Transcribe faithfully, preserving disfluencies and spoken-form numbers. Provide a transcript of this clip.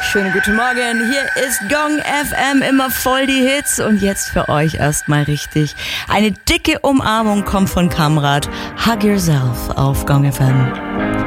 Schönen guten Morgen, hier ist Gong F M, immer voll die Hits und jetzt für euch erstmal richtig. Eine dicke Umarmung kommt von Kamrat, Hug Yourself auf Gong F M.